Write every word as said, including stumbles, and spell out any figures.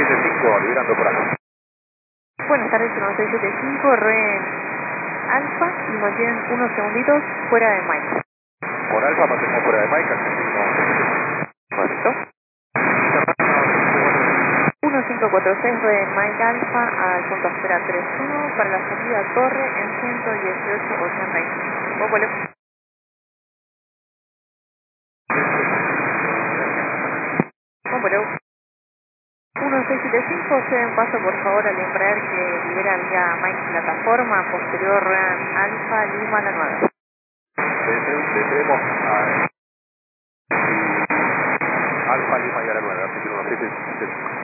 siete cinco, liberando por acá. Buenas tardes, uno seis siete cinco, Ren Alfa, y mantienen unos segunditos fuera de Mike. Por Alfa mantenemos fuera de Mike, así Correcto. uno cinco cuatro seis, Ren Mike Alfa, al punto espera tres uno, para la salida torre en ciento dieciocho ochenta y cinco. Vuelo. Vuelo. uno seis siete cinco, ceden paso por favor al Embraer que libera vía Mike plataforma, posterior Ren Alfa, Lima la nueve. Le tenemos a Alfa Lima y a la nueve, así que uno siete siete cinco.